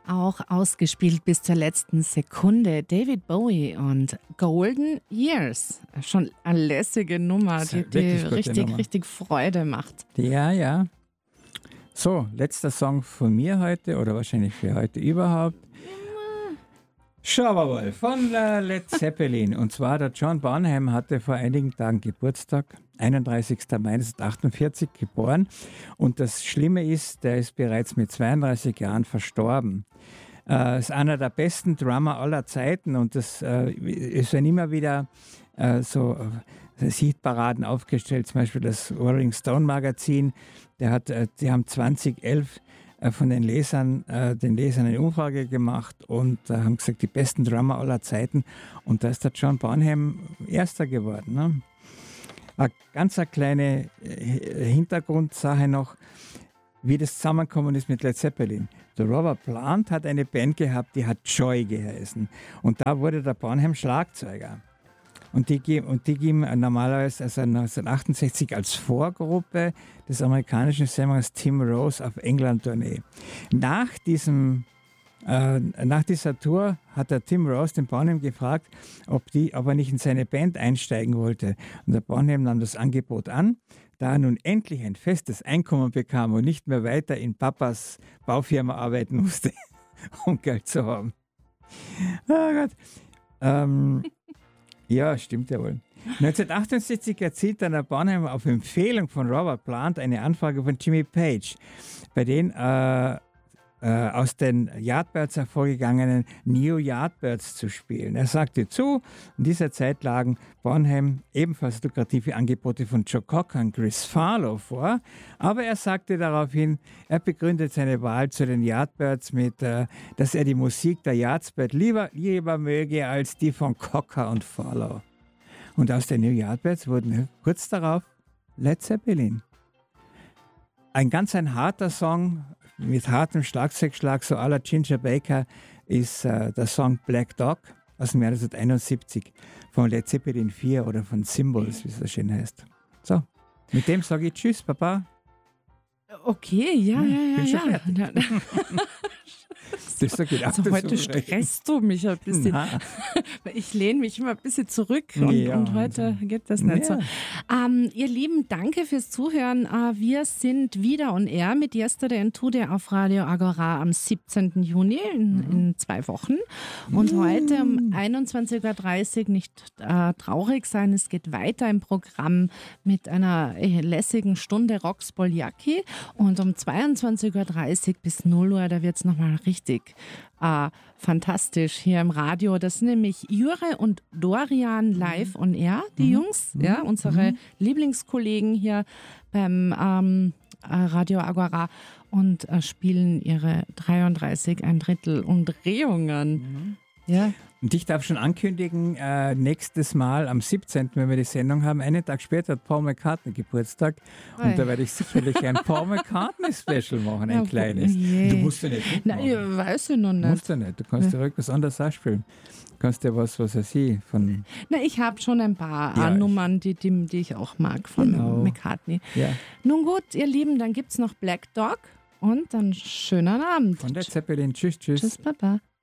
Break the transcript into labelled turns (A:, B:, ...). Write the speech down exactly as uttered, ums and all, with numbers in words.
A: auch ausgespielt bis zur letzten Sekunde. David Bowie und Golden Years. Schon eine lässige Nummer, die, die richtig, Nummer. richtig Freude macht.
B: Ja, ja. So, letzter Song von mir heute oder wahrscheinlich für heute überhaupt. Schauen wir mal, von äh, Led Zeppelin. Und zwar der John Bonham hatte vor einigen Tagen Geburtstag, einunddreißigster Mai neunzehnhundertachtundvierzig geboren. Und das Schlimme ist, der ist bereits mit zweiunddreißig Jahren verstorben. Er äh, ist einer der besten Drummer aller Zeiten und das äh, ist dann immer wieder äh, so äh, Hitparaden aufgestellt, zum Beispiel das Rolling Stone Magazin. Der hat, äh, die haben zweitausendelf von den Lesern, äh, den Lesern eine Umfrage gemacht und äh, haben gesagt, die besten Drummer aller Zeiten. Und da ist der John Bonham Erster geworden. Ne? Eine ganz eine kleine äh, Hintergrundsache noch, wie das zusammengekommen ist mit Led Zeppelin. Der Robert Plant hat eine Band gehabt, die hat Joy geheißen. Und da wurde der Bonham Schlagzeuger. Und die, und die geben normalerweise also neunzehnhundertachtundsechzig als Vorgruppe des amerikanischen Sängers Tim Rose auf England-Tournee. Nach, diesem, äh, nach dieser Tour hat der Tim Rose den Bonham gefragt, ob, die, ob er nicht in seine Band einsteigen wollte. Und der Bonham nahm das Angebot an. Da er nun endlich ein festes Einkommen bekam und nicht mehr weiter in Papas Baufirma arbeiten musste, um Geld zu haben. Oh Gott. Ähm... Ja, stimmt ja wohl. neunzehnhundertachtundsiebzig erzielt dann der Bonham auf Empfehlung von Robert Plant eine Anfrage von Jimmy Page, bei den äh, äh, aus den Yardbirds hervorgegangenen New Yardbirds zu spielen. Er sagte zu, in dieser Zeit lagen Bonham ebenfalls lukrative Angebote von Joe Cocker und Chris Farlow vor, aber er sagte daraufhin, er begründet seine Wahl zu den Yardbirds mit, äh, dass er die Musik der Yardbirds lieber, lieber möge als die von Cocker und Farlow. Und aus den New Yardbirds wurden kurz darauf Led Zeppelin. Ein ganz ein harter Song mit hartem Schlagzeugschlag, so à la Ginger Baker, ist äh, der Song Black Dog aus dem Jahr neunzehnhunderteinundsiebzig von Led Zeppelin vier oder von Symbols, wie es so schön heißt. So, mit dem sage ich Tschüss, Papa.
A: Okay, ja, ja, ja.
B: Bin schon
A: ja.
B: fertig. Das ist doch
A: also heute stresst du mich ein bisschen.
B: Na.
A: Ich lehne mich immer ein bisschen zurück und,
B: Ja,
A: und heute geht das nicht
B: ja.
A: so. Ähm, ihr Lieben, danke fürs Zuhören. Äh, wir sind wieder on air mit Yesterday and Today auf Radio Agora am siebzehnten Juni in, mhm. in zwei Wochen. Und mhm. heute um einundzwanzig Uhr dreißig, nicht äh, traurig sein, es geht weiter im Programm mit einer äh, lässigen Stunde Rock Spoljaki. Und um zweiundzwanzig Uhr dreißig bis null Uhr, da wird es nochmal richtig äh, fantastisch hier im Radio. Das sind nämlich Jure und Dorian live on air, die mhm. Jungs, ja, unsere mhm. Lieblingskollegen hier beim ähm, Radio Agora und äh, spielen ihre dreiunddreißig ein Drittel Umdrehungen. Mhm. Ja.
B: Und ich darf schon ankündigen, äh, nächstes Mal am siebzehnten, wenn wir die Sendung haben, einen Tag später hat Paul McCartney Geburtstag. Und Oi. Da werde ich sicherlich ein Paul McCartney-Special machen, ein ja, kleines.
A: Je.
B: Du musst ja nicht mitmachen.
A: Nein, ich weiß ich noch nicht.
B: Du musst ja nicht, du kannst ja direkt was anderes ausspielen. Du kannst ja was, was er sieht von...
A: Na, ich habe schon ein paar
B: ja,
A: Nummern, die, die, die ich auch mag von genau. McCartney.
B: Ja.
A: Nun gut, ihr Lieben, dann gibt es noch Black Dog und dann schönen Abend.
B: Von der Zeppelin. Tschüss, tschüss.
A: Tschüss, Papa.